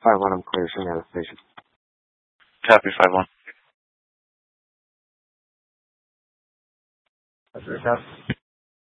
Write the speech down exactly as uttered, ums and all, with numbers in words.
five one, I'm clear. Show me out of station. Copy, five one. That's right, Copy.